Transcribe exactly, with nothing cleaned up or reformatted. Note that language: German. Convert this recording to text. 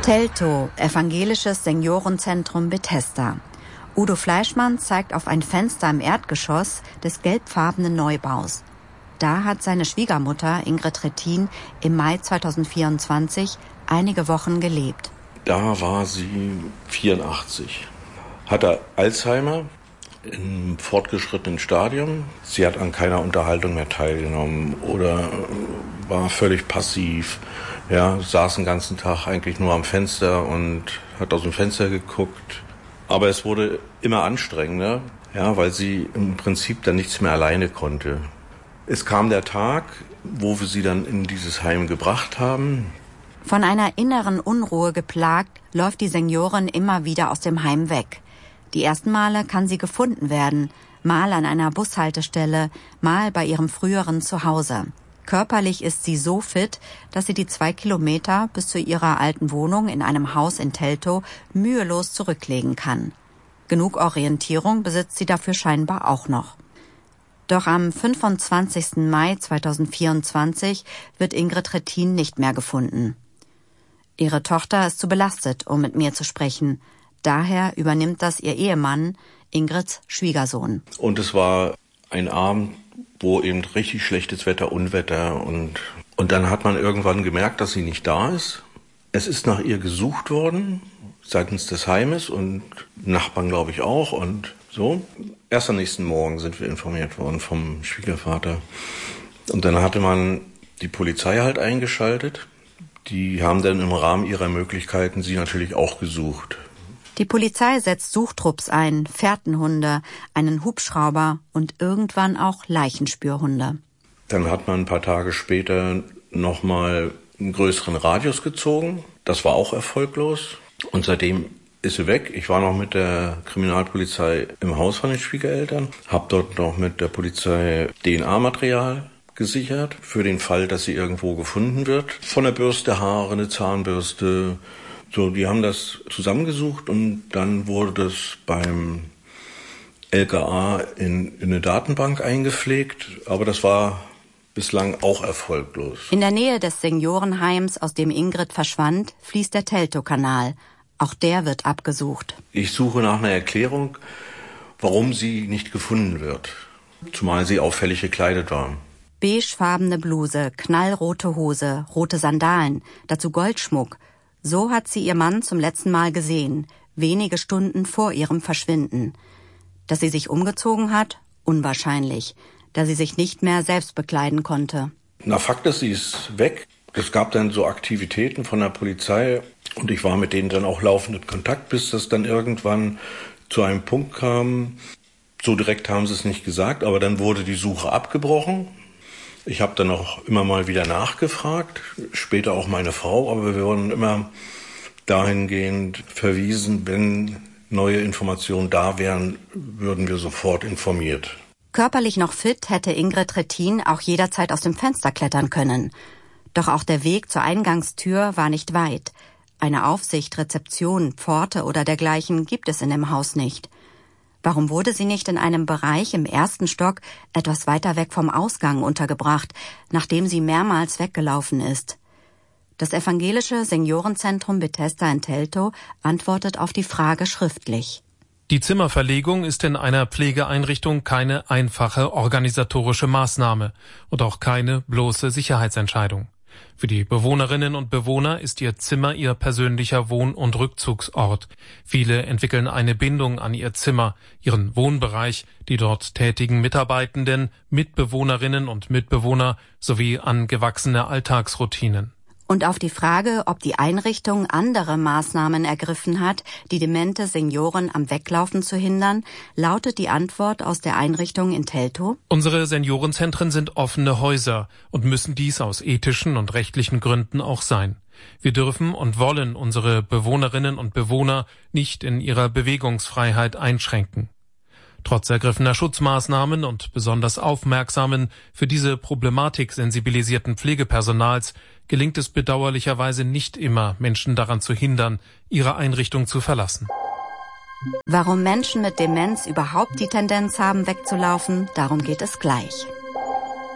Teltow, evangelisches Seniorenzentrum Bethesda. Udo Fleischmann zeigt auf ein Fenster im Erdgeschoss des gelbfarbenen Neubaus. Da hat seine Schwiegermutter Ingrid Rettin im Mai zweitausendvierundzwanzig einige Wochen gelebt. Da war sie vierundachtzig, hatte Alzheimer im fortgeschrittenen Stadium. Sie hat an keiner Unterhaltung mehr teilgenommen oder war völlig passiv. Ja, saß den ganzen Tag eigentlich nur am Fenster und hat aus dem Fenster geguckt. Aber es wurde immer anstrengender, ja, weil sie im Prinzip dann nichts mehr alleine konnte. Es kam der Tag, wo wir sie dann in dieses Heim gebracht haben. Von einer inneren Unruhe geplagt, läuft die Seniorin immer wieder aus dem Heim weg. Die ersten Male kann sie gefunden werden, mal an einer Bushaltestelle, mal bei ihrem früheren Zuhause. Körperlich ist sie so fit, dass sie die zwei Kilometer bis zu ihrer alten Wohnung in einem Haus in Teltow mühelos zurücklegen kann. Genug Orientierung besitzt sie dafür scheinbar auch noch. Doch am fünfundzwanzigsten Mai zweitausendvierundzwanzig wird Ingrid Rettin nicht mehr gefunden. Ihre Tochter ist zu belastet, um mit mir zu sprechen. Daher übernimmt das ihr Ehemann, Ingrids Schwiegersohn. Und es war ein Abend, wo eben richtig schlechtes Wetter, Unwetter und und dann hat man irgendwann gemerkt, dass sie nicht da ist. Es ist nach ihr gesucht worden, seitens des Heimes und Nachbarn, glaube ich, auch und so. Erst am nächsten Morgen sind wir informiert worden vom Schwiegervater. Und dann hatte man die Polizei halt eingeschaltet. Die haben dann im Rahmen ihrer Möglichkeiten sie natürlich auch gesucht. Die Polizei setzt Suchtrupps ein, Fährtenhunde, einen Hubschrauber und irgendwann auch Leichenspürhunde. Dann hat man ein paar Tage später nochmal einen größeren Radius gezogen. Das war auch erfolglos. Und seitdem ist sie weg. Ich war noch mit der Kriminalpolizei im Haus von den Schwiegereltern, habe dort noch mit der Polizei D N A-Material gesichert, für den Fall, dass sie irgendwo gefunden wird. Von der Bürste Haare, eine Zahnbürste. So, die haben das zusammengesucht und dann wurde das beim L K A in, in eine Datenbank eingepflegt, aber das war bislang auch erfolglos. In der Nähe des Seniorenheims, aus dem Ingrid verschwand, fließt der Teltow-Kanal. Auch der wird abgesucht. Ich suche nach einer Erklärung, warum sie nicht gefunden wird, zumal sie auffällig gekleidet war. Beigefarbene Bluse, knallrote Hose, rote Sandalen, dazu Goldschmuck. So hat sie ihr Mann zum letzten Mal gesehen, wenige Stunden vor ihrem Verschwinden. Dass sie sich umgezogen hat? Unwahrscheinlich, da sie sich nicht mehr selbst bekleiden konnte. Na, Fakt ist, sie ist weg. Es gab dann so Aktivitäten von der Polizei und ich war mit denen dann auch laufend in Kontakt, bis das dann irgendwann zu einem Punkt kam. So direkt haben sie es nicht gesagt, aber dann wurde die Suche abgebrochen. Ich habe dann auch immer mal wieder nachgefragt, später auch meine Frau, aber wir wurden immer dahingehend verwiesen, wenn neue Informationen da wären, würden wir sofort informiert. Körperlich noch fit hätte Ingrid Rettin auch jederzeit aus dem Fenster klettern können. Doch auch der Weg zur Eingangstür war nicht weit. Eine Aufsicht, Rezeption, Pforte oder dergleichen gibt es in dem Haus nicht. Warum wurde sie nicht in einem Bereich im ersten Stock etwas weiter weg vom Ausgang untergebracht, nachdem sie mehrmals weggelaufen ist? Das evangelische Seniorenzentrum Bethesda in Teltow antwortet auf die Frage schriftlich. Die Zimmerverlegung ist in einer Pflegeeinrichtung keine einfache organisatorische Maßnahme und auch keine bloße Sicherheitsentscheidung. Für die Bewohnerinnen und Bewohner ist ihr Zimmer ihr persönlicher Wohn- und Rückzugsort. Viele entwickeln eine Bindung an ihr Zimmer, ihren Wohnbereich, die dort tätigen Mitarbeitenden, Mitbewohnerinnen und Mitbewohner sowie an gewachsene Alltagsroutinen. Und auf die Frage, ob die Einrichtung andere Maßnahmen ergriffen hat, die demente Senioren am Weglaufen zu hindern, lautet die Antwort aus der Einrichtung in Teltow: Unsere Seniorenzentren sind offene Häuser und müssen dies aus ethischen und rechtlichen Gründen auch sein. Wir dürfen und wollen unsere Bewohnerinnen und Bewohner nicht in ihrer Bewegungsfreiheit einschränken. Trotz ergriffener Schutzmaßnahmen und besonders aufmerksamen, für diese Problematik sensibilisierten Pflegepersonals gelingt es bedauerlicherweise nicht immer, Menschen daran zu hindern, ihre Einrichtung zu verlassen. Warum Menschen mit Demenz überhaupt die Tendenz haben, wegzulaufen, darum geht es gleich.